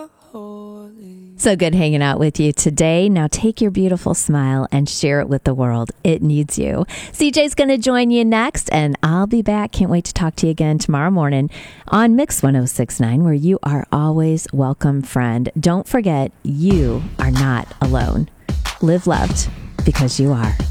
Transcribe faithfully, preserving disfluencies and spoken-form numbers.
So good hanging out with you today. Now take your beautiful smile and share it with the world. It needs you. C J's going to join you next, and I'll be back. Can't wait to talk to you again tomorrow morning on Mix one oh six point nine, where you are always welcome, friend. Don't forget, you are not alone. Live loved, because you are.